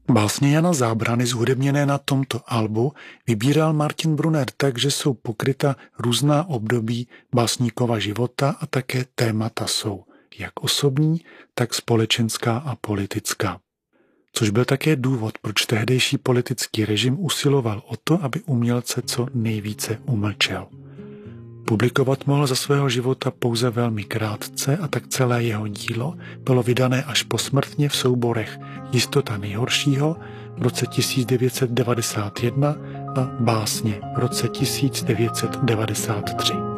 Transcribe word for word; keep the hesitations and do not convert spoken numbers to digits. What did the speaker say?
Básně Jana Zábrany zhudebněné na tomto albu vybíral Martin Brunner tak, že jsou pokryta různá období básníkova života a také témata jsou jak osobní, tak společenská a politická. Což byl také důvod, proč tehdejší politický režim usiloval o to, aby umělce co nejvíce umlčel. Publikovat mohl za svého života pouze velmi krátce a tak celé jeho dílo bylo vydané až posmrtně v souborech Jistota nejhoršího v roce tisíc devět set devadesát jedna a Básně v roce tisíc devět set devadesát tři.